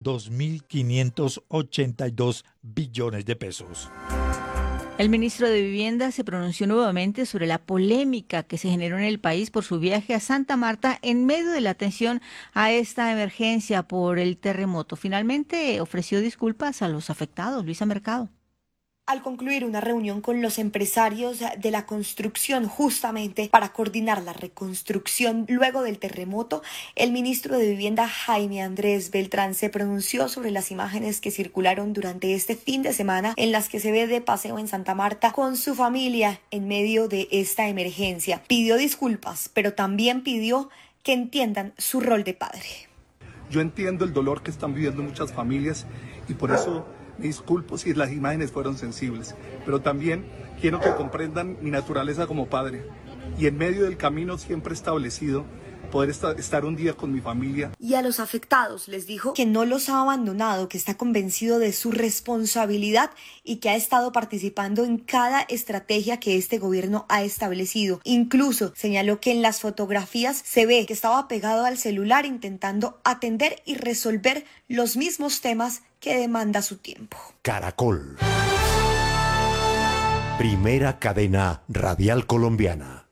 2.582 billones de pesos. El ministro de Vivienda se pronunció nuevamente sobre la polémica que se generó en el país por su viaje a Santa Marta en medio de la atención a esta emergencia por el terremoto. Finalmente ofreció disculpas a los afectados. Luisa Mercado. Al concluir una reunión con los empresarios de la construcción justamente para coordinar la reconstrucción luego del terremoto, el ministro de Vivienda Jaime Andrés Beltrán se pronunció sobre las imágenes que circularon durante este fin de semana en las que se ve de paseo en Santa Marta con su familia en medio de esta emergencia. Pidió disculpas, pero también pidió que entiendan su rol de padre. Yo entiendo el dolor que están viviendo muchas familias y por eso me disculpo si las imágenes fueron sensibles, pero también quiero que comprendan mi naturaleza como padre y en medio del camino siempre establecido poder estar un día con mi familia. Y a los afectados les dijo que no los ha abandonado, que está convencido de su responsabilidad y que ha estado participando en cada estrategia que este gobierno ha establecido. Incluso señaló que en las fotografías se ve que estaba pegado al celular intentando atender y resolver los mismos temas que demanda su tiempo. Caracol. Primera cadena radial colombiana.